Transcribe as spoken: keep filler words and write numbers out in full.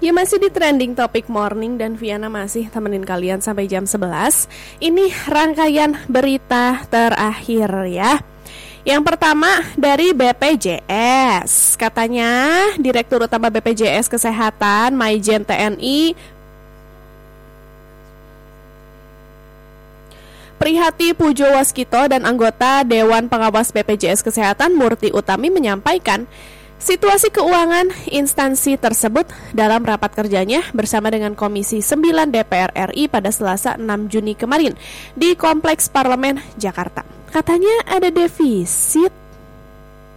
Ya masih di trending topik morning dan Viana masih temenin kalian sampai jam sebelas. Ini rangkaian berita terakhir ya. Yang pertama dari B P J S. Katanya Direktur Utama B P J S Kesehatan Maijen T N I Prihati Pujo Waskito dan anggota Dewan Pengawas B P J S Kesehatan Murti Utami menyampaikan situasi keuangan instansi tersebut dalam rapat kerjanya bersama dengan Komisi sembilan D P R R I pada Selasa enam Juni kemarin di Kompleks Parlemen Jakarta. Katanya ada defisit